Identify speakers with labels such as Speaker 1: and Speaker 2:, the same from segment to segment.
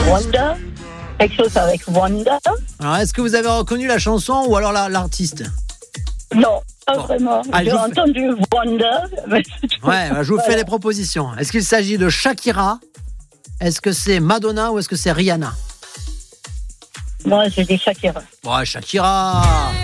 Speaker 1: Wanda. Quelque chose avec Wanda.
Speaker 2: Alors, est-ce que vous avez reconnu la chanson ou alors l'artiste?
Speaker 1: Non, pas
Speaker 2: Bon.
Speaker 1: vraiment.
Speaker 2: Allez,
Speaker 1: J'ai entendu Wanda. Mais c'est tout.
Speaker 2: Ouais, je vous fais les propositions. Est-ce qu'il s'agit de Shakira? Est-ce que c'est Madonna ou est-ce que c'est Rihanna?
Speaker 1: Moi, je dis Shakira.
Speaker 2: Ouais, Shakira.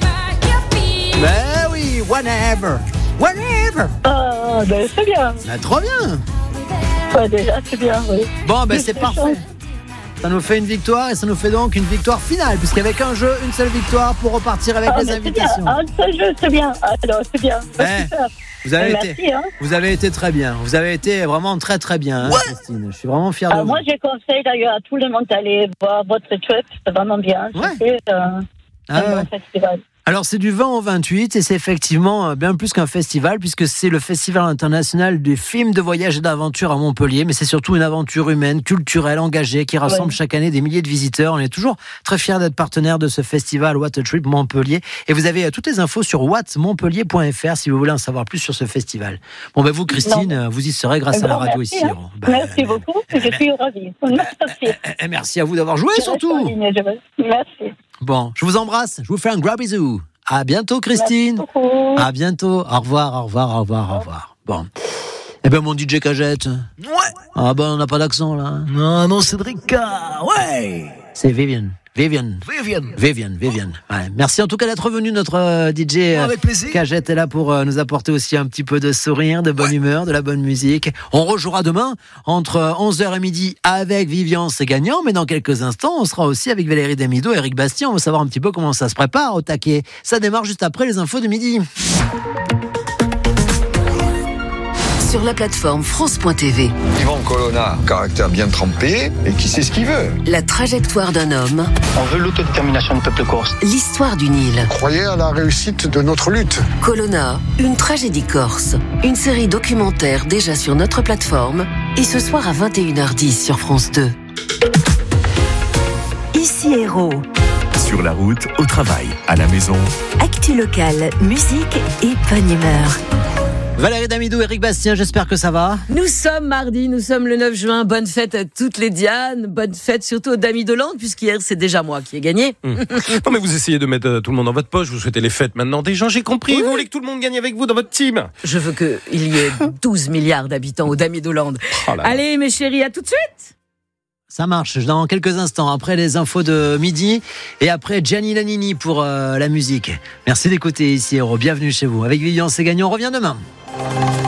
Speaker 2: Ben oui, whenever.
Speaker 1: Ah, ben c'est bien.
Speaker 2: Ben, trop bien.
Speaker 1: Ouais, déjà, c'est bien, oui.
Speaker 2: Bon, ben
Speaker 1: Juste
Speaker 2: c'est
Speaker 1: les
Speaker 2: parfait.
Speaker 1: chansons.
Speaker 2: Ça nous fait une victoire et ça nous fait donc une victoire finale, puisqu'avec un jeu, une seule victoire pour repartir avec les
Speaker 1: mais c'est bien.
Speaker 2: invitations.
Speaker 1: Ah, ce jeu, c'est bien. Alors, c'est bien. Super.
Speaker 2: Vous avez,
Speaker 1: Merci,
Speaker 2: été,
Speaker 1: hein.
Speaker 2: vous avez été très bien. Vous avez été vraiment très très bien, hein, Christine. Je suis vraiment fier de vous.
Speaker 1: Moi, je conseille d'ailleurs à tout le monde d'aller voir votre trip. C'est vraiment bien.
Speaker 2: Ouais.
Speaker 1: C'est un bon festival.
Speaker 2: Alors c'est du 20 au 28 et c'est effectivement bien plus qu'un festival puisque c'est le Festival international des films de voyage et d'aventure à Montpellier, mais c'est surtout une aventure humaine, culturelle, engagée qui rassemble chaque année des milliers de visiteurs. On est toujours très fiers d'être partenaire de ce festival What a Trip Montpellier et vous avez toutes les infos sur whatmontpellier.fr si vous voulez en savoir plus sur ce festival. Bon ben vous Christine, vous y serez grâce à la radio
Speaker 1: merci,
Speaker 2: ici.
Speaker 1: hein. Merci beaucoup, je suis ravie. Merci.
Speaker 2: Et merci à vous d'avoir joué surtout.
Speaker 1: Merci.
Speaker 2: Bon, je vous embrasse, je vous fais un gros bisou. À bientôt Christine.
Speaker 1: Merci beaucoup.
Speaker 2: À bientôt. Au revoir. Bon. Eh ben mon DJ Cagette.
Speaker 3: Ouais.
Speaker 2: Ah ben on n'a pas d'accent là.
Speaker 3: Non, Cédric. Ouais.
Speaker 2: C'est Vivian.
Speaker 3: Vivian.
Speaker 2: Ouais. Merci en tout cas d'être venu. Notre DJ
Speaker 3: Avec plaisir.
Speaker 2: Cagette est là pour nous apporter aussi un petit peu de sourire, de bonne humeur, de la bonne musique. On rejouera demain entre 11h et midi avec Vivian, c'est gagnant. Mais dans quelques instants, on sera aussi avec Valérie Damido et Eric Bastien. On va savoir un petit peu comment ça se prépare au taquet. Ça démarre juste après les infos de midi.
Speaker 4: Sur la plateforme France.tv.
Speaker 5: Yvan Colonna, caractère bien trempé et qui sait ce qu'il veut.
Speaker 4: La trajectoire d'un homme.
Speaker 6: On veut l'autodétermination du peuple corse.
Speaker 4: L'histoire d'une île.
Speaker 5: Croyez à la réussite de notre lutte.
Speaker 4: Colonna, une tragédie corse. Une série documentaire déjà sur notre plateforme. Et ce soir à 21h10 sur France 2.
Speaker 7: Ici Héros.
Speaker 8: Sur la route, au travail, à la maison.
Speaker 7: Actu locale, musique et bonne humeur.
Speaker 2: Valérie Damido, Eric Bastien, j'espère que ça va.
Speaker 9: Nous sommes mardi, nous sommes le 9 juin. Bonne fête à toutes les Dianes. Bonne fête surtout aux Damidoland, puisqu'hier c'est déjà moi qui ai gagné.
Speaker 3: Non, mais vous essayez de mettre tout le monde dans votre poche. Vous souhaitez les fêtes maintenant des gens. J'ai compris.
Speaker 9: Oui.
Speaker 3: Vous voulez que tout le monde gagne avec vous dans votre team.
Speaker 9: Je veux qu'il y ait 12 milliards d'habitants au Damidoland.
Speaker 3: Oh là là.
Speaker 9: Allez mes chéris, à tout de suite.
Speaker 2: Ça marche dans quelques instants, après les infos de midi et après Gianni Nannini pour la musique. Merci d'écouter ici Héros, bienvenue chez vous. Avec Vivian, c'est gagnant, on revient demain.